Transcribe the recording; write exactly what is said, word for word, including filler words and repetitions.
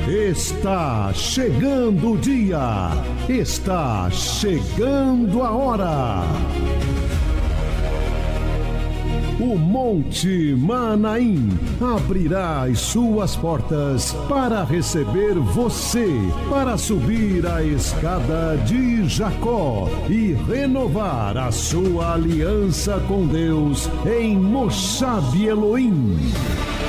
Está chegando o dia, está chegando a hora. O Monte Manaim abrirá as suas portas para receber você, para subir a escada de Jacó e renovar a sua aliança com Deus em Moshab Elohim.